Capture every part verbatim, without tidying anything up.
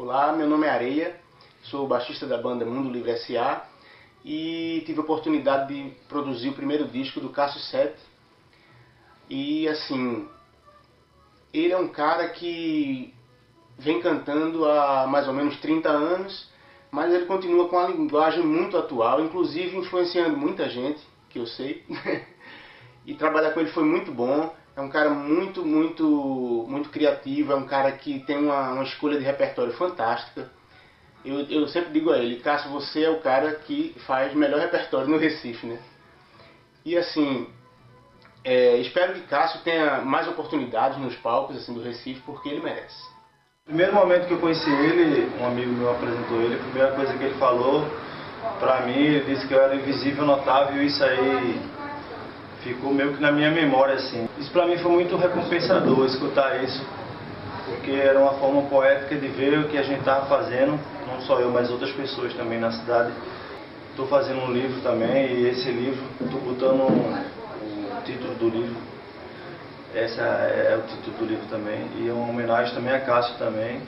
Olá, meu nome é Areia, sou baixista da banda Mundo Livre S A e tive a oportunidade de produzir o primeiro disco do Cássio Sete. E assim, ele é um cara que vem cantando há mais ou menos trinta anos, mas ele continua com a linguagem muito atual, inclusive influenciando muita gente, que eu sei. E trabalhar com ele foi muito bom. É um cara muito, muito, muito criativo, é um cara que tem uma, uma escolha de repertório fantástica. Eu, eu sempre digo a ele, Cássio, você é o cara que faz melhor repertório no Recife, né? E assim, é, espero que Cássio tenha mais oportunidades nos palcos assim, do Recife, porque ele merece. No primeiro momento que eu conheci ele, um amigo meu apresentou ele, a primeira coisa que ele falou pra mim, ele disse que eu era invisível, notável, e isso aí ficou meio que na minha memória, assim. Isso pra mim foi muito recompensador, escutar isso, porque era uma forma poética de ver o que a gente estava fazendo, não só eu, mas outras pessoas também na cidade. Estou fazendo um livro também, e esse livro, estou botando o título do livro, esse é o título do livro também, e é uma homenagem também a Cássio também.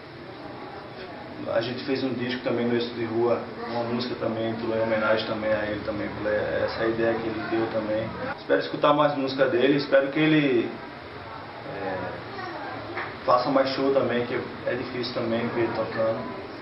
A gente fez um disco também no Eixo de Rua, uma música também, em homenagem também a ele também, por essa ideia que ele deu também. Espero escutar mais música dele, espero que ele é, faça mais show também, que é difícil também ver ele tocando.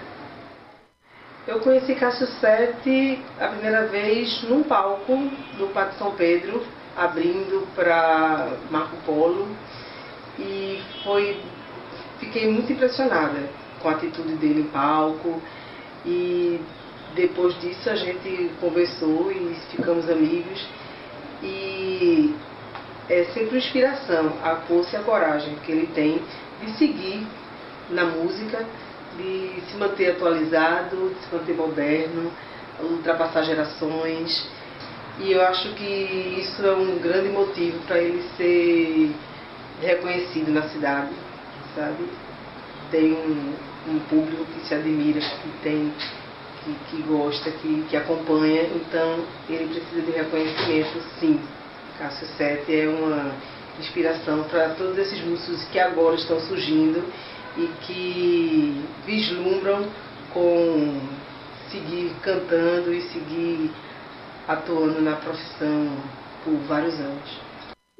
Eu conheci Cássio Sete a primeira vez num palco do Parque São Pedro, abrindo para Marco Polo, e foi, fiquei muito impressionada com a atitude dele em palco, e depois disso a gente conversou e ficamos amigos, e é sempre uma inspiração a força e a coragem que ele tem de seguir na música, de se manter atualizado, de se manter moderno, ultrapassar gerações, e eu acho que isso é um grande motivo para ele ser reconhecido na cidade, sabe? Tem um, um público que se admira, que tem, que, que gosta, que, que acompanha, então ele precisa de reconhecimento, sim. Cássio Sete é uma inspiração para todos esses músicos que agora estão surgindo e que vislumbram com seguir cantando e seguir atuando na profissão por vários anos.